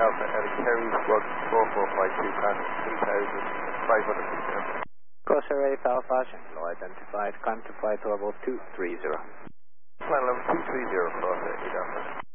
Alpha, Eddie Kerry, squad 4452, contact 3,500 feet now. Corsair 8 Alpha, Shanghai identified, climb to flight level 230. Flight level 230, Corsair 8 Alpha.